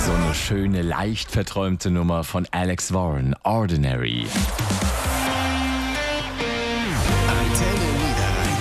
So eine schöne, leicht verträumte Nummer von Alex Warren, Ordinary. Antenne Niederrhein.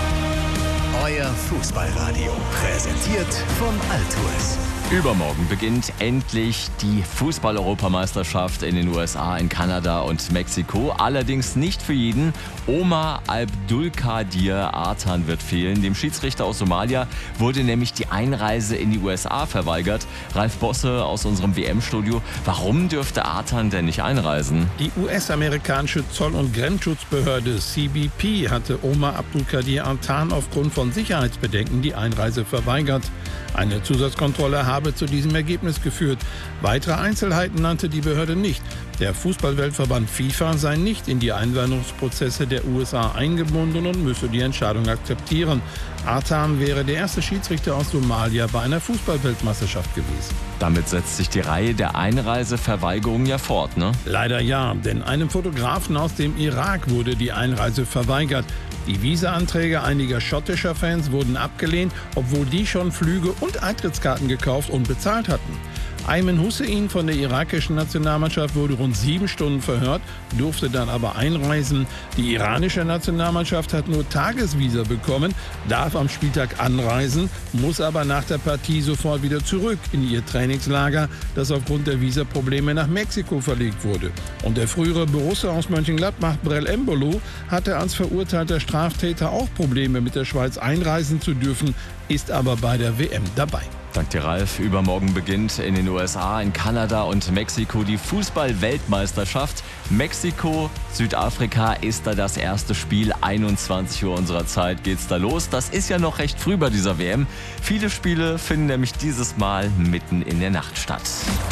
Euer Fußballradio. Präsentiert von Altours. Übermorgen beginnt endlich die Fußball-Europameisterschaft in den USA, in Kanada und Mexiko. Allerdings nicht für jeden. Omar Abdulkadir Artan wird fehlen. Dem Schiedsrichter aus Somalia wurde nämlich die Einreise in die USA verweigert. Ralf Bosse aus unserem WM-Studio. Warum dürfte Artan denn nicht einreisen? Die US-amerikanische Zoll- und Grenzschutzbehörde CBP hatte Omar Abdulkadir Artan aufgrund von Sicherheitsbedenken die Einreise verweigert. Eine Zusatzkontrolle habe zu diesem Ergebnis geführt. Weitere Einzelheiten nannte die Behörde nicht. Der Fußballweltverband FIFA sei nicht in die Einwanderungsprozesse der USA eingebunden und müsse die Entscheidung akzeptieren. Artan wäre der erste Schiedsrichter aus Somalia bei einer Fußballweltmeisterschaft gewesen. Damit setzt sich die Reihe der Einreiseverweigerungen ja fort, ne? Leider ja, denn einem Fotografen aus dem Irak wurde die Einreise verweigert. Die Visa-Anträge einiger schottischer Fans wurden abgelehnt, obwohl die schon Flüge und Eintrittskarten gekauft und bezahlt hatten. Ayman Hussein von der irakischen Nationalmannschaft wurde rund 7 Stunden verhört, durfte dann aber einreisen. Die iranische Nationalmannschaft hat nur Tagesvisa bekommen, darf am Spieltag anreisen, muss aber nach der Partie sofort wieder zurück in ihr Trainingslager, das aufgrund der Visaprobleme nach Mexiko verlegt wurde. Und der frühere Borussia aus Mönchengladbach, Brel Embolo, hatte als verurteilter Straftäter auch Probleme mit der Schweiz einreisen zu dürfen, ist aber bei der WM dabei. Dank dir, Ralf. Übermorgen beginnt in den USA, in Kanada und Mexiko die Fußball-Weltmeisterschaft. Mexiko, Südafrika ist da das erste Spiel. 21 Uhr unserer Zeit geht's da los. Das ist ja noch recht früh bei dieser WM. Viele Spiele finden nämlich dieses Mal mitten in der Nacht statt.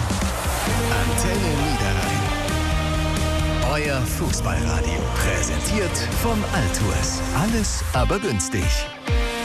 Antenne Niederrhein. Euer Fußballradio. Präsentiert von Altours. Alles aber günstig.